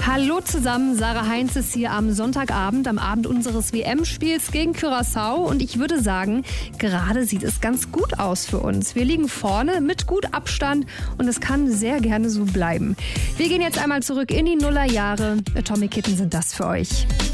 Hallo zusammen, Sarah Heinz ist hier am Sonntagabend, am Abend unseres WM-Spiels gegen Curaçao und ich würde sagen, gerade sieht es ganz gut aus für uns. Wir liegen vorne mit gut Abstand und es kann sehr gerne so bleiben. Wir gehen jetzt einmal zurück in die Nullerjahre. Atomic Kitten sind das für euch.